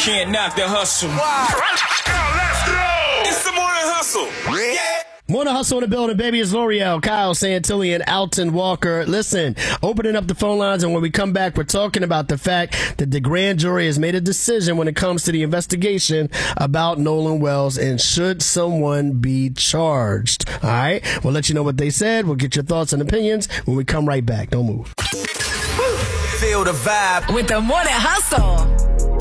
can't knock the hustle. Wow. Let's go. It's the Morning Hustle. Yeah. Morning Hustle in the building, baby. It's L'Oreal, Kyle Santillan, Alton Walker. Listen, opening up the phone lines, and when we come back, we're talking about the fact that the grand jury has made a decision when it comes to the investigation about Nolan Wells, and should someone be charged? All right, we'll let you know what they said. We'll get your thoughts and opinions when we come right back. Don't move. Feel the vibe with the Morning Hustle.